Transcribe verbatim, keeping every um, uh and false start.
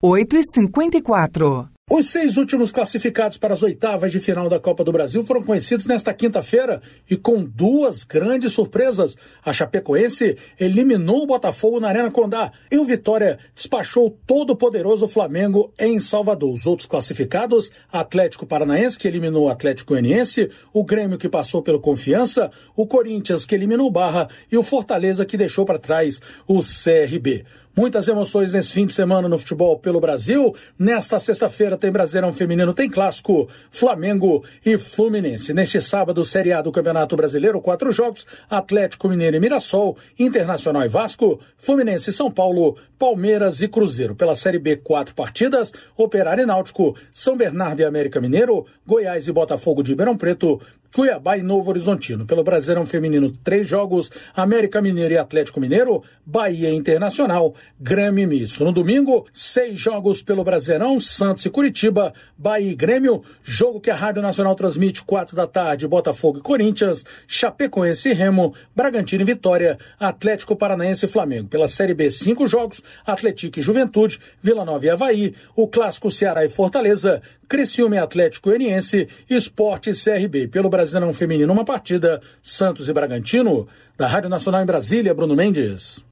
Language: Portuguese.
oito e cinquenta e quatro. Os seis últimos classificados para as oitavas de final da Copa do Brasil foram conhecidos nesta quinta-feira e com duas grandes surpresas. A Chapecoense eliminou o Botafogo na Arena Condá e o Vitória despachou todo o poderoso Flamengo em Salvador. Os outros classificados, Atlético Paranaense, que eliminou o Atlético Goianiense, o Grêmio, que passou pelo Confiança, o Corinthians, que eliminou o Barra, e o Fortaleza, que deixou para trás o C R B. Muitas emoções nesse fim de semana no futebol pelo Brasil. Nesta sexta-feira tem Brasileirão Feminino, tem Clássico, Flamengo e Fluminense. Neste sábado, Série A do Campeonato Brasileiro, quatro jogos, Atlético Mineiro e Mirassol, Internacional e Vasco, Fluminense e São Paulo, Palmeiras e Cruzeiro. Pela Série B, quatro partidas, Operário e Náutico, São Bernardo e América Mineiro, Goiás e Botafogo de Ribeirão Preto, Cuiabá e Novo Horizontino. Pelo Brasileirão Feminino, três jogos, América Mineiro e Atlético Mineiro, Bahia e Internacional, Grêmio e Misto. No domingo, seis jogos pelo Brasileirão, Santos e Curitiba, Bahia e Grêmio, jogo que a Rádio Nacional transmite, quatro da tarde, Botafogo e Corinthians, Chapecoense e Remo, Bragantino e Vitória, Atlético Paranaense e Flamengo. Pela Série B, cinco jogos, Atlético e Juventude, Vila Nova e Avaí, o Clássico Ceará e Fortaleza, Criciúma e Atlético Goianiense, Sport e C R B. Pelo Brasileirão Feminino, uma partida, Santos e Bragantino. Da Rádio Nacional em Brasília, Bruno Mendes.